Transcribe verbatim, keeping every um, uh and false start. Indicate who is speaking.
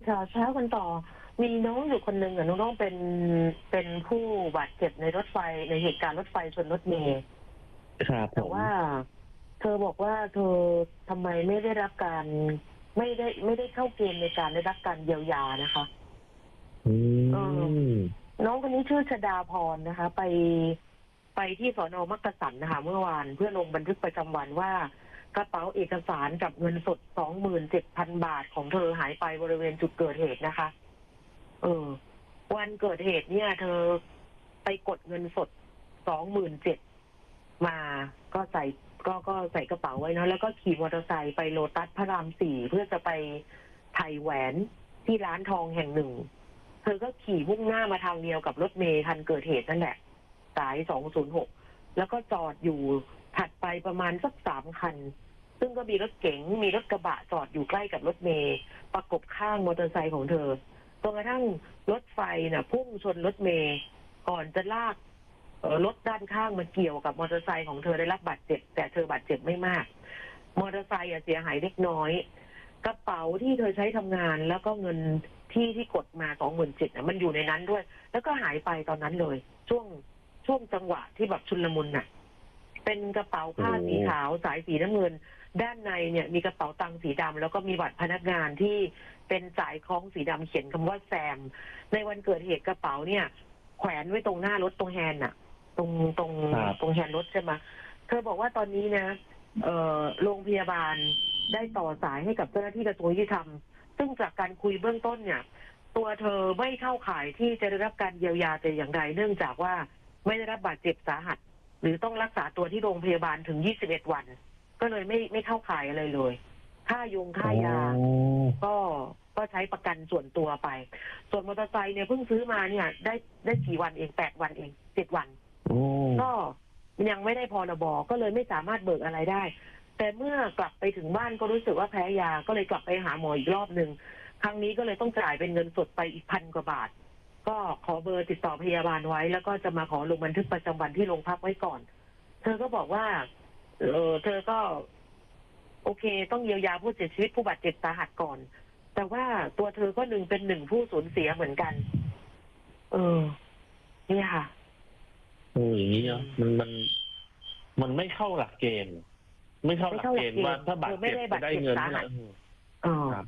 Speaker 1: ข่าวเช้ากันต่อ มีน้องอยู่คนหนึ่งอะ น้อง ๆ เป็น เป็นผู้บาดเจ็บในรถไฟ ในเหตุการณ์รถไฟชนรถเมล์
Speaker 2: ครับ
Speaker 1: แ
Speaker 2: ผ
Speaker 1: ต่ว่า
Speaker 2: ม
Speaker 1: เธอบอกว่า เธอทำไมไม่ได้รับการ ไม่ได้ ไม่ได้เข้าเกณฑ์ในการได้รับการเยียวยานะคะ
Speaker 2: อื
Speaker 1: เออ
Speaker 2: ม
Speaker 1: น้องคนนี้ชื่อชฎาพรนะคะ ไป ไปที่ สน. มักกะสันน่ะค่ะเมื่อวาน เพื่อลงบันทึกประจำวันว่า กระเป๋าเอกสารกับเงินสด สองหมื่นเจ็ดพัน บาทของเธอหายไปบริเวณจุดเกิดเหตุนะคะ เออ วันเกิดเหตุเนี่ย เธอไปกดเงินสด สองหมื่นเจ็ดพัน มา ก็ใส่ ก็ ก็ใส่กระเป๋าไว้เนาะ แล้วก็ขี่มอเตอร์ไซค์ไปโลตัสพระราม สี่ เพื่อจะไปไถ่แหวนที่ร้านทองแห่งหนึ่ง เธอก็ขี่มุ่งหน้ามาทางเดียวกับรถเมล์คันเกิดเหตุนั่นแหละ สาย สองศูนย์หก แล้วก็จอดอยู่ถัดไปประมาณสัก สาม คัน ซึ่งก็มีรถเก๋ง มีรถกระบะจอดอยู่ใกล้กับรถเมล์ประกบข้างมอเตอร์ไซค์ของเธอ จนกระทั่งรถไฟน่ะพุ่งชนรถเมล์ก่อนจะลาก เอ่อ รถด้านข้างมาเกี่ยวกับมอเตอร์ไซค์ของเธอได้รับบาดเจ็บ แต่เธอบาดเจ็บไม่มาก มอเตอร์ไซค์อะเสียหายเล็กน้อย กระเป๋าที่เธอใช้ทำงาน แล้วก็เงินที่ ที่กดมา สองหมื่นเจ็ดพัน น่ะ มันอยู่ในนั้นด้วย แล้วก็หายไปตอนนั้นเลย ช่วง ช่วงจังหวะที่แบบชุลมุนน่ะ เป็นกระเป๋าผ้าสีขาวสายสีน้ำเงิน ด้านในเนี่ยมีกระเป๋าตังค์สีดำ แล้วก็มีบัตรพนักงานที่เป็นสายคล้องสีดำเขียนคำว่าแซม ในวันเกิดเหตุกระเป๋าเนี่ยแขวนไว้ตรงหน้ารถตรงแฮนด์น่ะ ตรง ตรง
Speaker 2: ครับ
Speaker 1: ตรงแฮนด์รถใช่ไหม เธอบอกว่าตอนนี้นะ เอ่อ โรงพยาบาลได้ต่อสายให้กับเจ้าหน้าที่กระทรวงยุติธรรม ซึ่งจากการคุยเบื้องต้นเนี่ย ตัวเธอไม่เข้าข่ายที่จะได้รับการเยียวยาแต่อย่างใด เนื่องจากว่าไม่ได้รับบาดเจ็บสาหัส หรือต้องรักษาตัวที่โรงพยาบาลถึง ยี่สิบเอ็ด วัน ก็เลยไม่ ไม่เข้าข่ายอะไรเลย ค่ายงค่ายา
Speaker 2: อ๋อ
Speaker 1: ก็ ก็ใช้ประกันส่วนตัวไป ส่วนมอเตอร์ไซค์เนี่ยเพิ่งซื้อมาเนี่ยได้ ได้กี่วันเอง แปด วันเอง เจ็ด วัน
Speaker 2: โอ้
Speaker 1: ก็ยังไม่ได้พรบ ก็เลยไม่สามารถเบิกอะไรได้ แต่เมื่อกลับไปถึงบ้านก็รู้สึกว่าแพ้ยา ก็เลยกลับไปหาหมออีกรอบหนึ่ง ครั้งนี้ก็เลยต้องจ่ายเป็นเงินสดไปอีก พัน กว่าบาท ก็ขอเบอร์ติดต่อพยาบาลไว้ แล้วก็จะมาขอลงบันทึกประจำวันที่โรงพักไว้ก่อน เธอก็บอกว่า เอ่อ เธอก็ โอเค ต้องเยียวยาผู้เสียชีวิต ผู้บาดเจ็บสาหัสก่อน แต่ว่าตัวเธอก็หนึ่ง เป็นหนึ่งผู้สูญเสียเหมือนกัน เออ เนี่ยค่ะ
Speaker 2: เออ อย่างงี้
Speaker 1: อื
Speaker 2: เนาะ
Speaker 1: ม
Speaker 2: มัน มัน มันไม่เข้าหลักเกณฑ์ ไม่เข้า
Speaker 1: ไม่
Speaker 2: หลัก
Speaker 1: เข้าห
Speaker 2: เก
Speaker 1: ลัก
Speaker 2: ณฑ์
Speaker 1: เกณฑ์
Speaker 2: ว่าถ้าบา
Speaker 1: เธ
Speaker 2: ด
Speaker 1: อไม่
Speaker 2: เจ็บ
Speaker 1: ได้
Speaker 2: จะ
Speaker 1: บาด
Speaker 2: ได้
Speaker 1: เจ็บ
Speaker 2: เงิน
Speaker 1: สา
Speaker 2: เท่าไร
Speaker 1: หัส
Speaker 2: เออ
Speaker 1: เออ
Speaker 2: ครับ